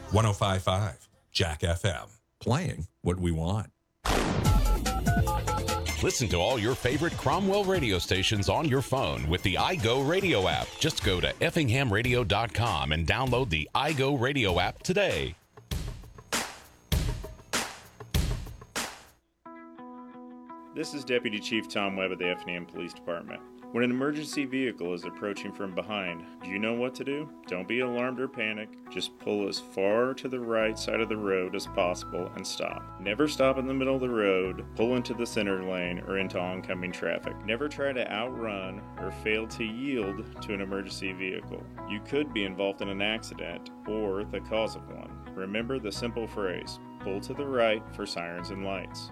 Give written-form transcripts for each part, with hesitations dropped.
105.5 Jack FM. Playing what we want. Listen to all your favorite Cromwell radio stations on your phone with the iGo Radio app. Just go to effinghamradio.com and download the iGo Radio app today. This is Deputy Chief Tom Webb of the Effingham Police Department. When an emergency vehicle is approaching from behind, do you know what to do? Don't be alarmed or panic. Just pull as far to the right side of the road as possible and stop. Never stop in the middle of the road, pull into the center lane, or into oncoming traffic. Never try to outrun or fail to yield to an emergency vehicle. You could be involved in an accident or the cause of one. Remember the simple phrase, pull to the right for sirens and lights.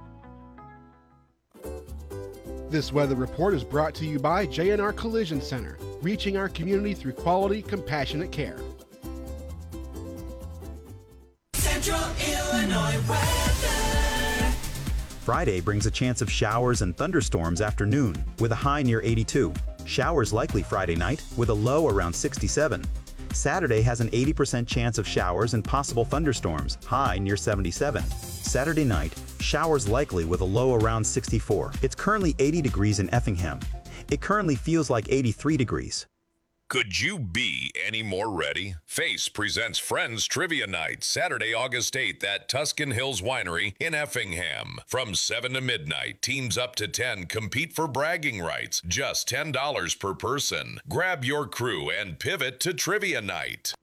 This weather report is brought to you by J&R Collision Center, reaching our community through quality, compassionate care. Central Illinois weather. Friday brings a chance of showers and thunderstorms after noon, with a high near 82. Showers likely Friday night, with a low around 67. Saturday has an 80% chance of showers and possible thunderstorms, high near 77. Saturday night, showers likely with a low around 64. It's currently 80 degrees in Effingham. It currently feels like 83 degrees. Could you be any more ready? Face presents Friends Trivia Night, Saturday, August 8th at Tuscan Hills Winery in Effingham. From 7 to midnight, teams up to 10 compete for bragging rights, just $10 per person. Grab your crew and pivot to Trivia Night.